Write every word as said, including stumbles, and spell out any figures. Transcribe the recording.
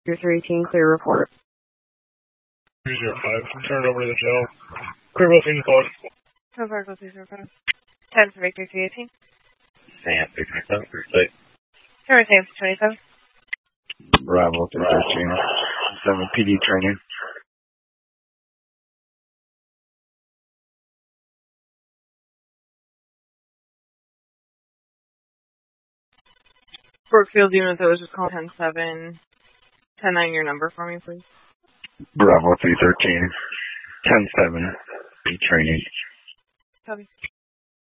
Your three eighteen, clear report. three zero five, turn it over to the jail. Clear both things closed. So far, go three zero five. ten for Victor three eighteen. Sam, Victor seven, three six. Turn Sam for twenty-seven. Bravo three thirteen. seven P D training. Brookfield unit that was just called ten seven. ten nine, your number for me, please. Bravo three thirteen. ten seven. P training. Copy.